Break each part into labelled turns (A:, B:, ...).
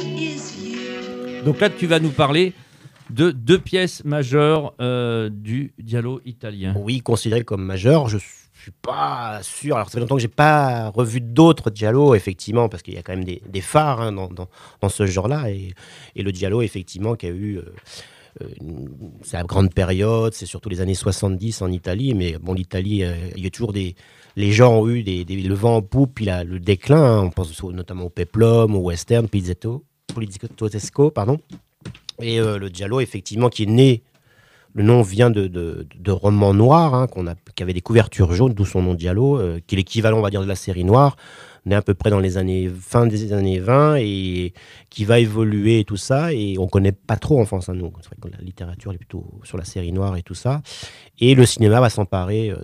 A: Donc là, tu vas nous parler de deux pièces majeures du giallo italien.
B: Oui, considéré comme majeur, je suis pas sûr. Alors, ça fait longtemps que j'ai pas revu d'autres giallo, effectivement, parce qu'il y a quand même des phares dans ce genre-là. Et le giallo, effectivement, qui a eu c'est la grande période, c'est surtout les années 70 en Italie. Mais bon, l'Italie, il y a toujours les gens ont eu le vent en poupe, puis le déclin. On pense notamment au peplum, au western, poliziesco, pardon. Et le giallo, effectivement, qui est né. Le nom vient de romans noirs, qui avaient des couvertures jaunes, d'où son nom giallo, qui est l'équivalent, on va dire, de la série noire, né à peu près dans fin des années 20, et qui va évoluer et tout ça, et on ne connaît pas trop en France, nous. C'est vrai que la littérature est plutôt sur la série noire et tout ça, et le cinéma va s'emparer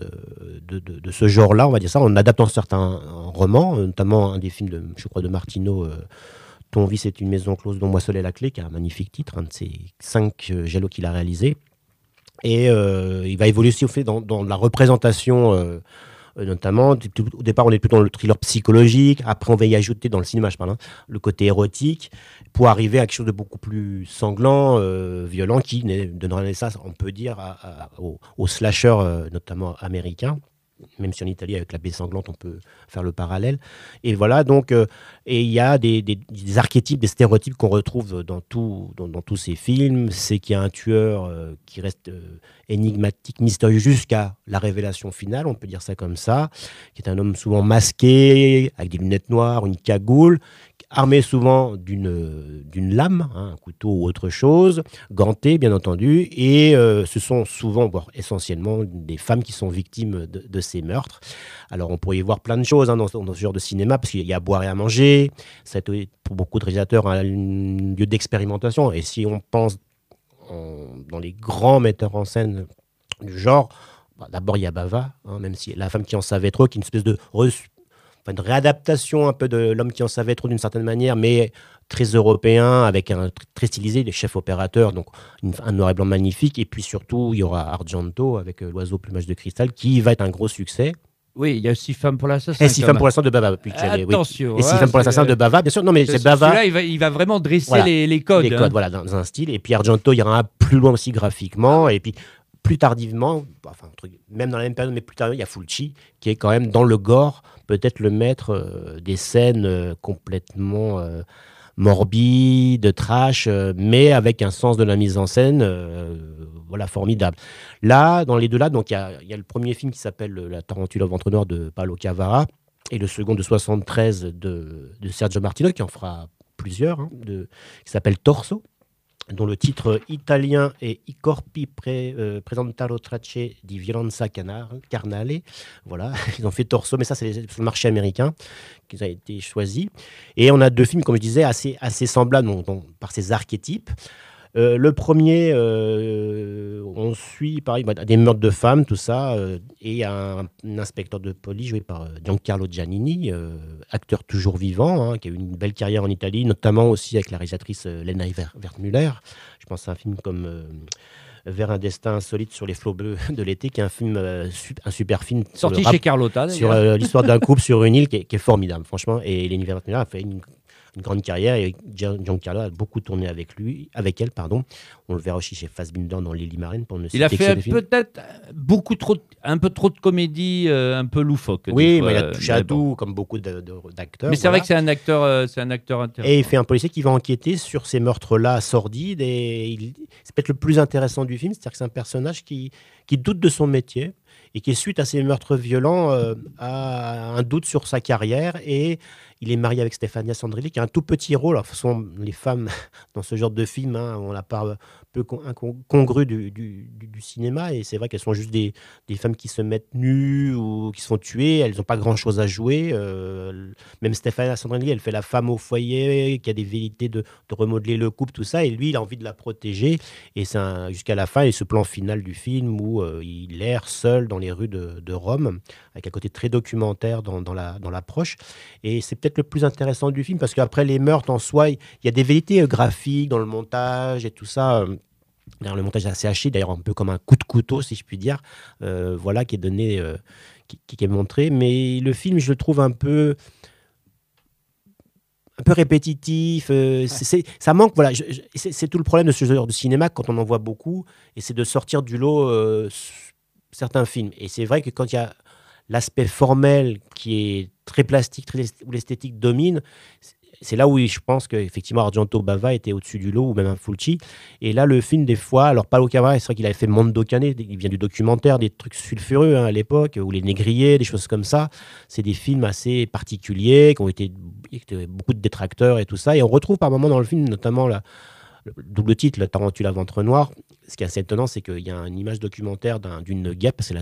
B: de ce genre-là, on va dire ça, en adaptant certains romans, notamment un des films, de Martino, Ton vice est une maison close dont moi seul est la clé, qui a un magnifique titre, un de ces 5 giallo qu'il a réalisé. Et il va évoluer aussi au fait dans la représentation, notamment. Au départ, on est plutôt dans le thriller psychologique. Après, on va y ajouter, dans le cinéma, je parle, le côté érotique, pour arriver à quelque chose de beaucoup plus sanglant, violent, qui donnera naissance, on peut dire, au slasher, notamment américain. Même si en Italie, avec la baie sanglante, on peut faire le parallèle. Et voilà, donc, et il y a des archétypes, des stéréotypes qu'on retrouve dans tous ces films. C'est qu'il y a un tueur qui reste énigmatique, mystérieux, jusqu'à la révélation finale, on peut dire ça comme ça, qui est un homme souvent masqué, avec des lunettes noires, une cagoule, armé souvent d'une lame, un couteau ou autre chose, ganté bien entendu, et ce sont souvent, voire essentiellement, des femmes qui sont victimes de ces meurtres. Alors on pourrait y voir plein de choses dans ce genre de cinéma, parce qu'il y a à boire et à manger, ça a été pour beaucoup de réalisateurs un lieu d'expérimentation, et si on pense dans les grands metteurs en scène du genre, d'abord il y a Bava, même si La femme qui en savait trop, qui est une espèce de une réadaptation un peu de L'homme qui en savait trop d'une certaine manière, mais très européen, avec un très stylisé, des chefs opérateurs, donc un noir et blanc magnifique. Et puis surtout, il y aura Argento avec L'oiseau plumage de cristal, qui va être un gros succès.
A: Oui, il y a 6 femmes pour l'assassin.
B: Et 6 femmes pour l'assassin de Bava.
A: Attention.
B: Oui. Et 6 femmes pour l'assassin de Bava, bien sûr. Non, mais c'est Bava.
A: Celui-là, il va vraiment dresser
B: voilà,
A: les codes.
B: Les codes, voilà, dans un style. Et puis Argento, il y aura un plus loin aussi graphiquement. Et puis plus tardivement, même dans la même période, mais plus tard, il y a Fulci, qui est quand même dans le gore, peut-être le maître des scènes complètement morbides, trash, mais avec un sens de la mise en scène formidable. Là, dans les deux là, donc il y a le premier film qui s'appelle La tarentule au ventre noir de Paolo Cavara, et le second de 73 de Sergio Martino, qui en fera plusieurs, qui s'appelle Torso, dont le titre italien est I corpi presentano tracce di violenza carnale. Voilà, ils ont fait Torso, mais ça, c'est sur le marché américain qu'ils ont été choisis. Et on a 2 films, comme je disais, assez semblables par ces archétypes. Le premier, on suit pareil, des meurtres de femmes, tout ça, et un inspecteur de police joué par Giancarlo Giannini, acteur toujours vivant, qui a eu une belle carrière en Italie, notamment aussi avec la réalisatrice Lena Wertmüller. Je pense à un film comme Vers un destin insolite sur les flots bleus de l'été, qui est un film, un super film
A: sorti chez Carlotta,
B: sur l'histoire d'un couple sur une île qui est formidable, franchement. Et Lena Wertmüller a fait une grande carrière, et Giancarlo a beaucoup tourné avec elle. On le verra aussi chez Fassbinder dans Lily Marine, pour ne citer
A: il a
B: que
A: fait
B: des films.
A: peut-être un peu trop de comédie, un peu loufoque.
B: Oui, mais il a touché à tout, comme beaucoup d'acteurs.
A: Mais c'est vrai que c'est un acteur intéressant.
B: Et il fait un policier qui va enquêter sur ces meurtres-là sordides, et c'est peut-être le plus intéressant du film, c'est-à-dire que c'est un personnage qui doute de son métier, et qui, suite à ces meurtres violents, a un doute sur sa carrière, et il est marié avec Stefania Sandrilli, qui a un tout petit rôle. Alors, ce sont les femmes dans ce genre de film, on la part peu congrue du cinéma, et c'est vrai qu'elles sont juste des femmes qui se mettent nues ou qui se font tuer. Elles n'ont pas grand-chose à jouer. Même Stefania Sandrilli, elle fait la femme au foyer, qui a des velléités de remodeler le couple, tout ça, et lui, il a envie de la protéger. Et c'est jusqu'à la fin, et ce plan final du film où il erre seul dans les rues de Rome, avec un côté très documentaire dans l'approche. Et c'est peut-être le plus intéressant du film, parce qu'après les meurtres en soi, il y a des velléités graphiques dans le montage et tout ça. D'ailleurs, le montage est assez haché, d'ailleurs un peu comme un coup de couteau, si je puis dire, qui est donné, qui est montré. Mais le film, je le trouve un peu un peu répétitif. Ça manque, voilà. C'est tout le problème de ce genre de cinéma quand on en voit beaucoup, et c'est de sortir du lot certains films. Et c'est vrai que quand il y a l'aspect formel qui est très plastique, où l'esthétique domine, c'est là où je pense qu'effectivement Argento Bava était au-dessus du lot, ou même un Fulci. Et là, le film, des fois, alors Paolo Cavara, c'est vrai qu'il avait fait Mondo Cane, il vient du documentaire, des trucs sulfureux à l'époque, ou Les Négriers, des choses comme ça. C'est des films assez particuliers, qui ont été beaucoup de détracteurs et tout ça. Et on retrouve par moments dans le film, notamment le double titre, La Tarentule à ventre noir. Ce qui est assez étonnant, c'est qu'il y a une image documentaire d'une guêpe, c'est le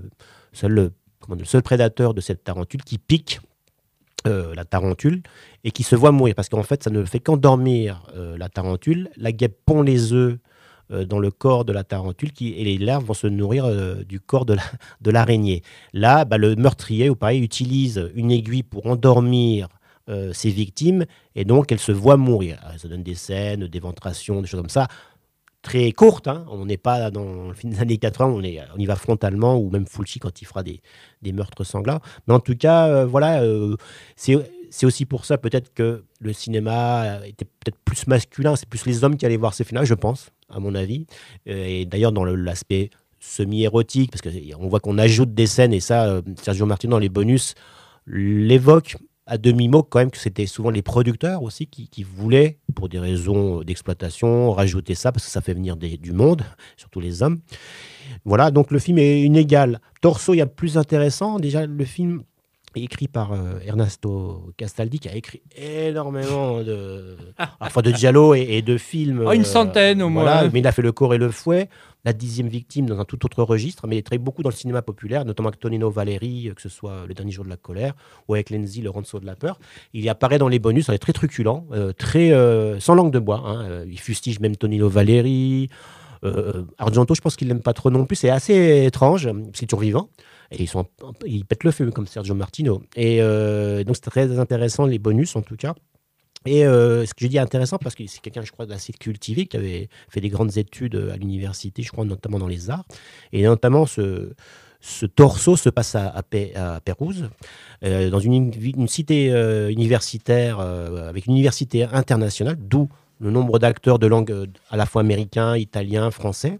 B: seul prédateur de cette tarentule qui pique la tarentule et qui se voit mourir, parce qu'en fait ça ne fait qu'endormir la tarentule. La guêpe pond les œufs dans le corps de la tarentule et les larves vont se nourrir du corps de l'araignée. Là, le meurtrier, ou pareil, utilise une aiguille pour endormir ses victimes, et donc elles se voient mourir. Alors, ça donne des scènes d'éventration, des choses comme ça, très courtes, hein. On n'est pas dans le film des années 80, on y va frontalement, ou même Fulci quand il fera des meurtres sanglants. Mais en tout cas, voilà, c'est aussi pour ça peut-être que le cinéma était peut-être plus masculin, c'est plus les hommes qui allaient voir ces films-là, je pense, à mon avis. Et d'ailleurs, dans l'aspect semi-érotique, parce qu'on voit qu'on ajoute des scènes, et ça, Sergio Martino, dans les bonus, l'évoque à demi-mot quand même, que c'était souvent les producteurs aussi qui voulaient, pour des raisons d'exploitation, rajouter ça, parce que ça fait venir du monde, surtout les hommes. Voilà, donc le film est inégal. Torso, il y a plus intéressant. Déjà, le film est écrit par Ernesto Castaldi, qui a écrit énormément de giallo et de films.
A: Une centaine au moins.
B: Voilà, mais il a fait Le Corps et le Fouet, La 10e victime, dans un tout autre registre, mais il travaille beaucoup dans le cinéma populaire, notamment avec Tonino Valeri, que ce soit Le Dernier jour de la colère, ou avec Lenzi, Le Ronceau de la peur. Il apparaît dans les bonus, il est très truculent, sans langue de bois, hein. Il fustige même Tonino Valeri. Argento, je pense qu'il l'aime pas trop non plus. C'est assez étrange, parce qu'il est toujours vivant. Et ils pètent le feu, comme Sergio Martino. Et donc, c'est très intéressant, les bonus, en tout cas. Et ce que je dis intéressant, parce que c'est quelqu'un, je crois, d'assez cultivé, qui avait fait des grandes études à l'université, je crois, notamment dans les arts. Et notamment, ce torso se passe à Pérouse, dans une cité universitaire, avec une université internationale, d'où le nombre d'acteurs de langue à la fois américain, italien, français.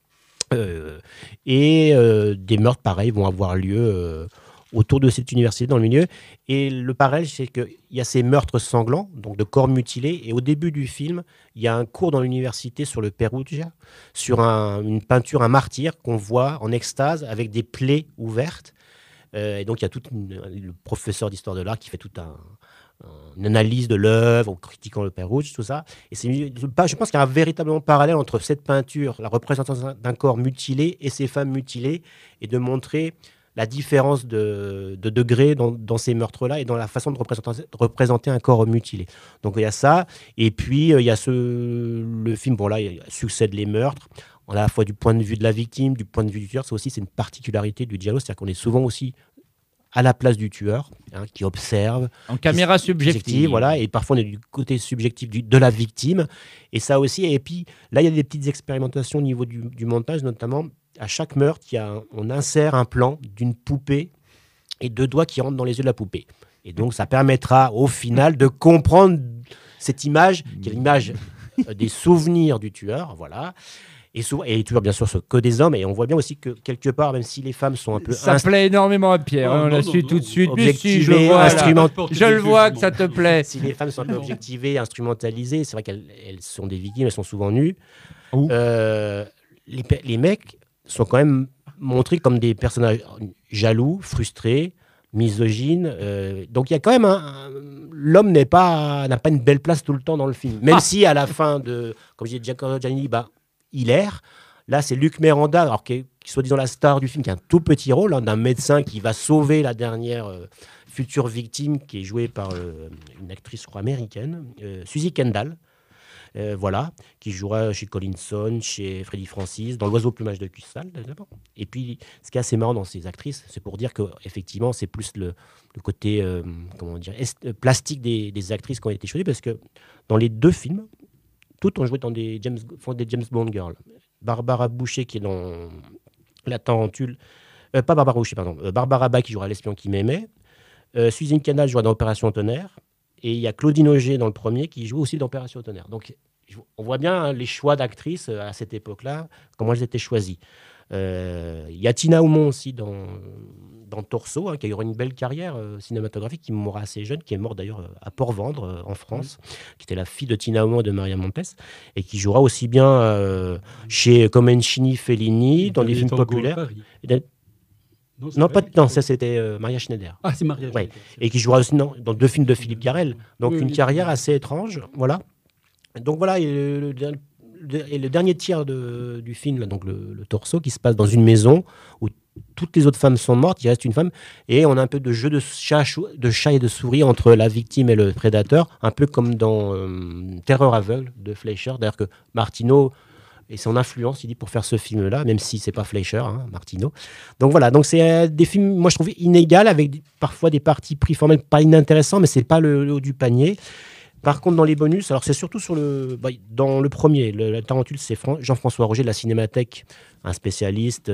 B: Des meurtres, pareil, vont avoir lieu autour de cette université, dans le milieu. Et le parallèle, c'est qu'il y a ces meurtres sanglants, donc de corps mutilés. Et au début du film, il y a un cours dans l'université sur le Perugia, sur une peinture, un martyr qu'on voit en extase avec des plaies ouvertes. Et donc, il y a le professeur d'histoire de l'art qui fait une analyse de l'œuvre, en critiquant le Perugia, tout ça. Et je pense qu'il y a un véritable parallèle entre cette peinture, la représentation d'un corps mutilé, et ces femmes mutilées, et de montrer la différence de degré dans ces meurtres-là, et dans la façon de représenter un corps mutilé. Donc il y a ça, et puis il y a le film, bon là, il succède les meurtres, à la fois du point de vue de la victime, du point de vue du tueur. C'est une particularité du giallo, c'est-à-dire qu'on est souvent aussi à la place du tueur, hein, qui observe.
A: En caméra subjective.
B: Voilà, et parfois on est du côté subjectif de la victime. Et ça aussi, et puis là, il y a des petites expérimentations au niveau du montage, notamment. À chaque meurtre, on insère un plan d'une poupée et 2 doigts qui rentrent dans les yeux de la poupée. Et donc, ça permettra au final de comprendre cette image, qui est l'image des souvenirs du tueur. Voilà. Et les tueurs, bien sûr, sont que des hommes. Et on voit bien aussi que, quelque part, même si les femmes sont un peu...
A: Ça plaît énormément à Pierre, on l'a su tout de suite.
B: Objectivées,
A: je le vois que
B: bon,
A: ça te plaît.
B: Si les femmes sont un peu objectivées, instrumentalisées, c'est vrai qu'elles sont des victimes, elles sont souvent nues. Les mecs sont quand même montrés comme des personnages jaloux, frustrés, misogynes. Donc il y a quand même l'homme n'a pas une belle place tout le temps dans le film. Même si à la fin comme je disais, Giacomo Giannini, il erre. Là, c'est Luc Miranda, alors qui est soi-disant la star du film, qui a un tout petit rôle, hein, d'un médecin qui va sauver la dernière future victime, qui est jouée par une actrice, je crois, américaine, Suzy Kendall. Voilà, qui jouera chez Collinson, chez Freddy Francis, dans L'Oiseau au plumage de cristal. Et puis, ce qui est assez marrant dans ces actrices, c'est pour dire qu'effectivement, c'est plus le côté plastique des actrices qui ont été choisies, parce que dans les 2 films, toutes ont joué dans des James Bond girls. Barbara Boucher, qui est dans La Tarentule, pas Barbara Boucher, pardon, Barbara Bach, qui jouera L'espion qui m'aimait, Suzy Kendall jouera dans Opération Tonnerre, Et il y a Claudine Auger dans le premier qui joue aussi dans Opération Tonnerre. Donc, on voit bien les choix d'actrices à cette époque-là, comment elles étaient choisies. Il y a Tina Aumont aussi dans Torso, qui a eu une belle carrière cinématographique, qui mourra assez jeune, qui est morte d'ailleurs à Port-Vendre, en France, qui était la fille de Tina Aumont et de Maria Montez, et qui jouera aussi bien chez Comencini, Fellini, dans des films populaires. Non, ça c'était Maria Schneider.
C: Ah, c'est Maria Schneider.
B: Et qui jouera aussi dans 2 films de Philippe Garrel. Donc une carrière assez étrange, voilà. Donc voilà, et le dernier tiers du film, là, donc le Torso, qui se passe dans une maison où toutes les autres femmes sont mortes, il reste une femme, et on a un peu de jeu de chat et de souris entre la victime et le prédateur, un peu comme dans Terreur aveugle de Fleischer. D'ailleurs que Martino et son influence, il dit, pour faire ce film-là, même si c'est pas Fleischer, Martino. Donc voilà, donc c'est des films, moi je trouve inégales, avec parfois des parties pris formels pas inintéressants, mais c'est pas le haut du panier. Par contre, dans les bonus, alors c'est surtout dans le premier, la Tarentule, c'est Jean-François Roger de la Cinémathèque, un spécialiste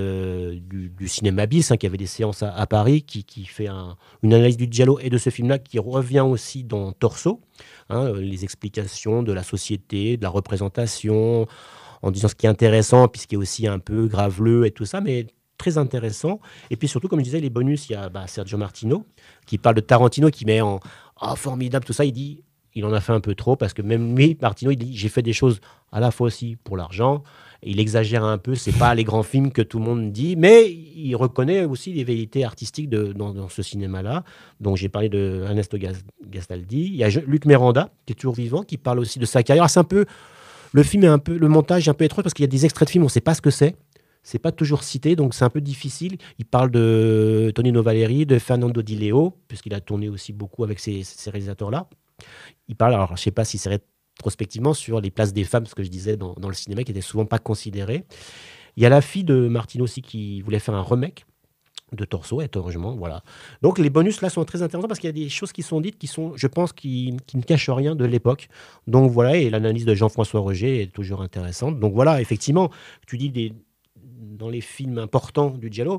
B: du cinéma bis, qui avait des séances à Paris, qui fait une analyse du giallo et de ce film-là, qui revient aussi dans Torso, les explications de la société, de la représentation, en disant ce qui est intéressant, puis ce qui est aussi un peu graveleux et tout ça, mais très intéressant. Et puis surtout, comme je disais, les bonus, il y a Sergio Martino, qui parle de Tarantino, qui met en formidable tout ça, il dit... Il en a fait un peu trop, parce que même lui, Martino, il dit, j'ai fait des choses à la fois aussi pour l'argent. Il exagère un peu, c'est pas les grands films que tout le monde dit, mais il reconnaît aussi les vérités artistiques dans ce cinéma-là. Donc j'ai parlé de Ernesto Gastaldi. Il y a Luc Miranda, qui est toujours vivant, qui parle aussi de sa carrière. C'est un peu, le film est un peu, le montage est un peu étrange, parce qu'il y a des extraits de films, on ne sait pas ce que c'est. C'est pas toujours cité, donc c'est un peu difficile. Il parle de Tonino Valeri, de Fernando Di Leo, puisqu'il a tourné aussi beaucoup avec ces réalisateurs-là. Il parle, alors je ne sais pas si c'est rétrospectivement, sur les places des femmes, ce que je disais dans le cinéma, qui n'étaient souvent pas considérées. Il y a la fille de Martino aussi qui voulait faire un remake de Torso, étrangement, voilà. Donc les bonus là sont très intéressants, parce qu'il y a des choses qui sont dites qui sont, je pense, qui ne cachent rien de l'époque. Donc voilà, et l'analyse de Jean-François Roger est toujours intéressante. Donc voilà, effectivement, tu dis dans les films importants du giallo,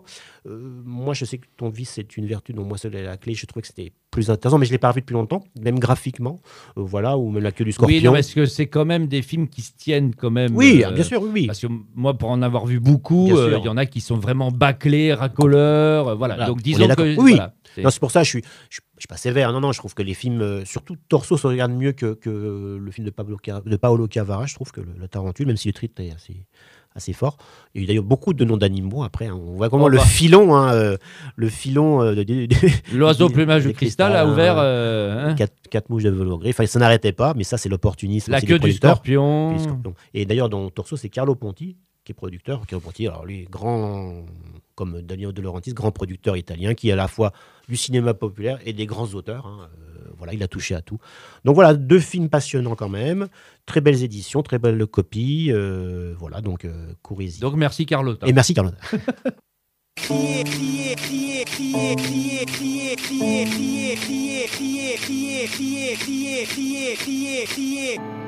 B: moi je sais que ton vice c'est une vertu, donc moi c'est la clé, je trouvais que c'était plus intéressant, mais je ne l'ai pas revu depuis longtemps, même graphiquement, voilà, ou même La queue du scorpion.
A: Oui, non, parce que c'est quand même des films qui se tiennent quand même.
B: Oui, bien sûr, oui.
A: Parce que moi, pour en avoir vu beaucoup, il y en a qui sont vraiment bâclés, racoleurs, voilà. Donc disons que...
B: Oui,
A: voilà,
B: non, c'est pour ça que je suis pas sévère, non, je trouve que les films, surtout Torso, se regardent mieux que le film de Paolo Cavara, je trouve que le Tarentule, même si le titre est assez fort. Il y a eu d'ailleurs beaucoup de noms d'animaux après. On voit comment le filon
A: l'oiseau plumage de cristal a ouvert
B: 4 mouches de velours gris. Enfin, ça n'arrêtait pas, mais ça, c'est l'opportunisme.
A: La queue du scorpion.
B: Et d'ailleurs, dans Torso, c'est Carlo Ponti qui est producteur. Carlo Ponti, alors lui, grand, comme Danilo De Laurentiis, grand producteur italien, qui est à la fois du cinéma populaire et des grands auteurs. Voilà, il a touché à tout. Donc voilà, 2 films passionnants quand même, très belles éditions, très belles copies. Voilà, donc courez-y.
A: Donc merci Carlotta.
B: Et merci Carlotta.
D: Crier, crier, crier, crier, crier, crier, crier, crier, crier, crier, crier, crier, crier, crier, crier, crier.